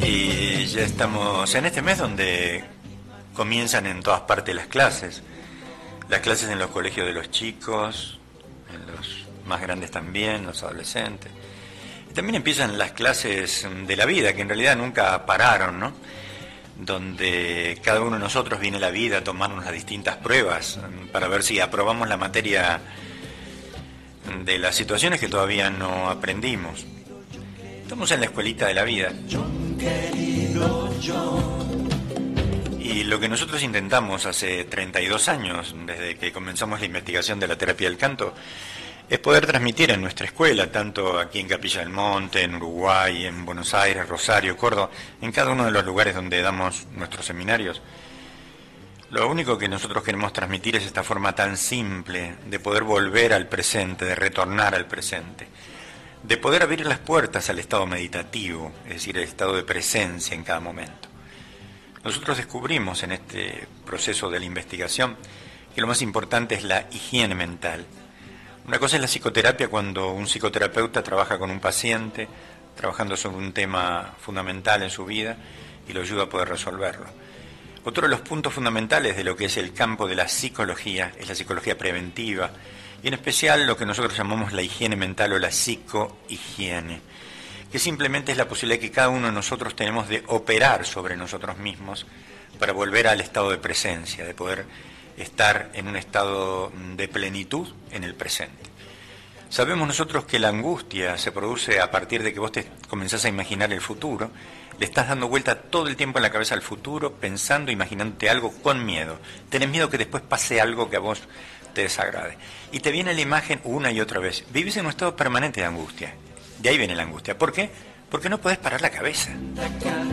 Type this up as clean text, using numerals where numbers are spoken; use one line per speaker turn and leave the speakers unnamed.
Y ya estamos en este mes donde comienzan en todas partes las clases en los colegios de los chicos, en los más grandes también, los adolescentes. Y también empiezan las clases de la vida, que en realidad nunca pararon, ¿no? Donde cada uno de nosotros viene a la vida a tomarnos las distintas pruebas para ver si aprobamos la materia de las situaciones que todavía no aprendimos. Estamos en la escuelita de la vida. Y lo que nosotros intentamos hace 32 años, desde que comenzamos la investigación de la terapia del canto, es poder transmitir en nuestra escuela, tanto aquí en Capilla del Monte, en Uruguay, en Buenos Aires, Rosario, Córdoba, en cada uno de los lugares donde damos nuestros seminarios. Lo único que nosotros queremos transmitir es esta forma tan simple de poder volver al presente, de retornar al presente, de poder abrir las puertas al estado meditativo, es decir, el estado de presencia en cada momento. Nosotros descubrimos en este proceso de la investigación que lo más importante es la higiene mental. Una cosa es la psicoterapia, cuando un psicoterapeuta trabaja con un paciente, trabajando sobre un tema fundamental en su vida y lo ayuda a poder resolverlo. Otro de los puntos fundamentales de lo que es el campo de la psicología es la psicología preventiva, y en especial lo que nosotros llamamos la higiene mental o la psicohigiene, que simplemente es la posibilidad que cada uno de nosotros tenemos de operar sobre nosotros mismos para volver al estado de presencia, de poder estar en un estado de plenitud en el presente. Sabemos nosotros que la angustia se produce a partir de que vos te comenzás a imaginar el futuro, le estás dando vuelta todo el tiempo en la cabeza al futuro, pensando, imaginándote algo con miedo. Tenés miedo que después pase algo que a vos te desagrade. Y te viene la imagen una y otra vez. Vivís en un estado permanente de angustia. De ahí viene la angustia. ¿Por qué? Porque no podés parar la cabeza.